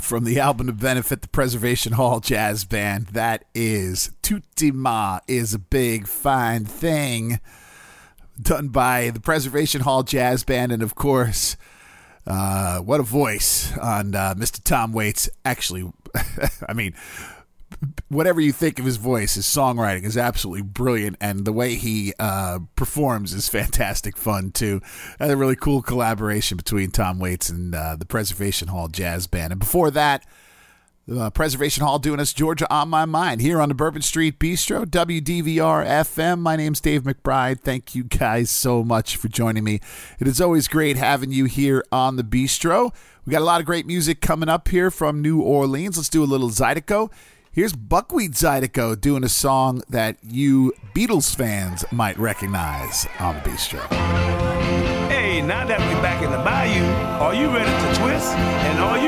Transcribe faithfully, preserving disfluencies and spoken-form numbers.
from the album to benefit the Preservation Hall Jazz Band. That is Tutti Ma is a Big Fine Thing, done by the Preservation Hall Jazz Band. And of course, uh, what a voice on uh, Mister Tom Waits. Actually, I mean, whatever you think of his voice, his songwriting is absolutely brilliant, and the way he uh, performs is fantastic fun, too. And a really cool collaboration between Tom Waits and uh, the Preservation Hall Jazz Band. And before that, the uh, Preservation Hall doing us Georgia on My Mind here on the Bourbon Street Bistro, W D V R F M. My name's Dave McBride. Thank you guys so much for joining me. It is always great having you here on the Bistro. We got a lot of great music coming up here from New Orleans. Let's do a little Zydeco. Here's Buckwheat Zydeco doing a song that you Beatles fans might recognize on the Bistro. Hey, now that we're back in the bayou, are you ready to twist? And are you